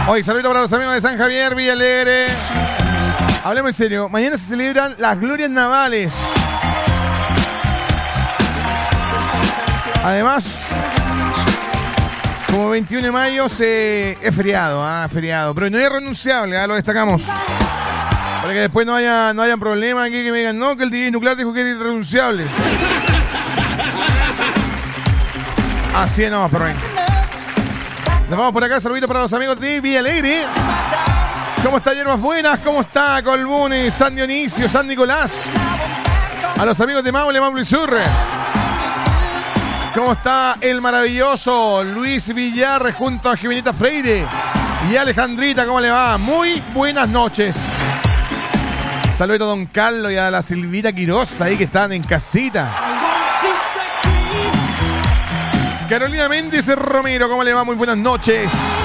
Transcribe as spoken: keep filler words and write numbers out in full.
Hoy saludo para los amigos de San Javier, Villa Alegre. Hablemos en serio. Mañana se celebran las glorias navales. Además, como veintiuno de mayo se... es feriado, ah, feriado. Pero no es renunciable, ah, lo destacamos. Para que después no haya, no haya problema aquí que me digan, no, que el D J Nuclear dijo que era irrenunciable. Así es nomás, perro. Nos vamos por acá, saludito para los amigos de Villa Alegre. ¿Cómo está, Hierbas Buenas? ¿Cómo está Colbuni, San Dionisio, San Nicolás? A los amigos de Maule, Maule Sur. ¿Cómo está el maravilloso Luis Villar junto a Jimenita Freire? Y Alejandrita, ¿cómo le va? Muy buenas noches. Saludos a don Carlos y a la Silvita Quiroz ahí que están en casita. Carolina Méndez Romero, ¿cómo le va? Muy buenas noches.